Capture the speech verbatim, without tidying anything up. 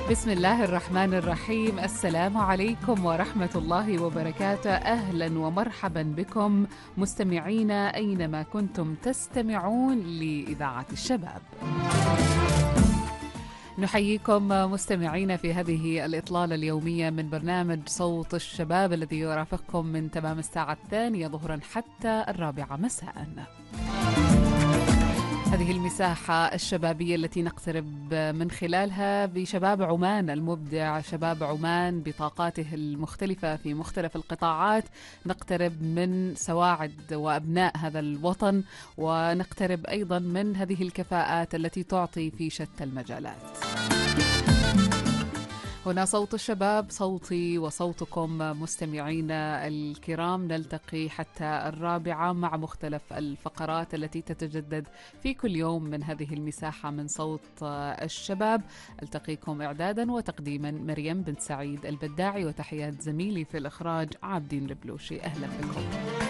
بسم الله الرحمن الرحيم. السلام عليكم ورحمة الله وبركاته. أهلا ومرحبا بكم مستمعينا أينما كنتم تستمعون لإذاعة الشباب. نحييكم مستمعين في هذه الإطلالة اليومية من برنامج صوت الشباب الذي يرافقكم من تمام الساعة الثانية ظهرا حتى الرابعة مساء. هذه المساحة الشبابية التي نقترب من خلالها بشباب عمان المبدع، شباب عمان بطاقاته المختلفة في مختلف القطاعات، نقترب من سواعد وأبناء هذا الوطن، ونقترب أيضا من هذه الكفاءات التي تعطي في شتى المجالات. هنا صوت الشباب، صوتي وصوتكم مستمعينا الكرام. نلتقي حتى الرابعة مع مختلف الفقرات التي تتجدد في كل يوم من هذه المساحة من صوت الشباب. ألتقيكم إعدادا وتقديما مريم بنت سعيد البداعي، وتحيات زميلي في الإخراج عابدين البلوشي. أهلا بكم.